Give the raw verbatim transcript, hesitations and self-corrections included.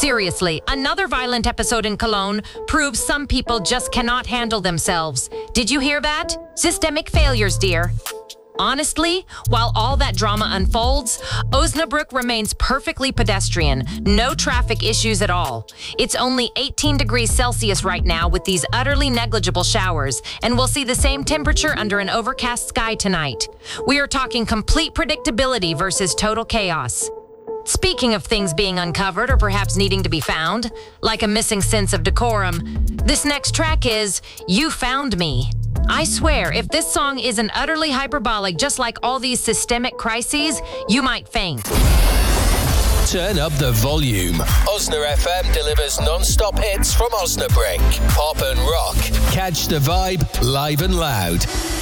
Seriously, another violent episode in Cologne proves some people just cannot handle themselves. Did you hear that? Systemic failures, dear. Honestly, while all that drama unfolds, Osnabrück remains perfectly pedestrian. No traffic issues at all. It's only eighteen degrees Celsius right now with these utterly negligible showers, and we'll see the same temperature under an overcast sky tonight. We are talking complete predictability versus total chaos. Speaking of things being uncovered or perhaps needing to be found, like a missing sense of decorum, this next track is You Found Me. I swear, if this song isn't utterly hyperbolic, just like all these systemic crises, you might faint. Turn up the volume. Osna F M delivers non-stop hits from Osnabrück. Pop and rock. Catch the vibe live and loud.